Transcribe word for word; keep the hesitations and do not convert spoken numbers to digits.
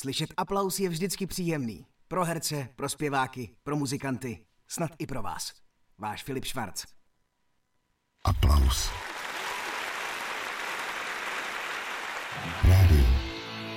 Slyšet aplaus je vždycky příjemný. Pro herce, pro zpěváky, pro muzikanty, snad i pro vás. Váš Filip Švarc. Aplaus. Rádio